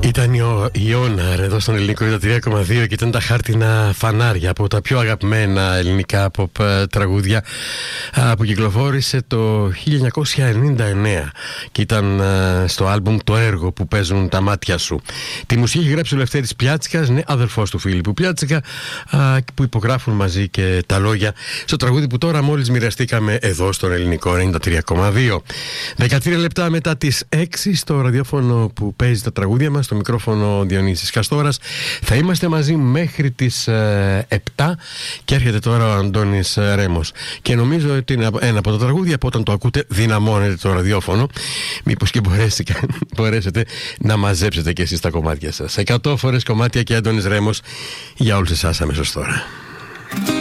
Ήταν η Όναρ εδώ στον ελληνικό 3,2 και ήταν τα χάρτινα φανάρια, από τα πιο αγαπημένα ελληνικά pop τραγούδια που κυκλοφόρησε το 1999 και ήταν στο άλμπουμ Το Έργο που παίζουν τα μάτια σου. Τη μουσική έχει γράψει ο Λευτέρης Πιάτσικας, ναι, αδερφός του Φίλιππου Πιάτσικα, που υπογράφουν μαζί και τα λόγια στο τραγούδι που τώρα μόλις μοιραστήκαμε εδώ στον ελληνικό 93,2. 13 λεπτά μετά τις 6 στο ραδιόφωνο που παίζει τα τραγούδια μας, στο μικρόφωνο Διονύσης Καστόρας. Θα είμαστε μαζί μέχρι τις 7 και έρχεται τώρα ο Αντώνης Ρέμος. Και νομίζω ότι είναι ένα από τα τραγούδια που όταν το ακούτε δυναμώνετε το ραδιόφωνο. Μήπως και μπορέσετε να μαζέψετε και εσείς τα κομμάτια σας. 100 φορές κομμάτια και Αντώνης Ρέμος για όλους εσάς αμέσως τώρα.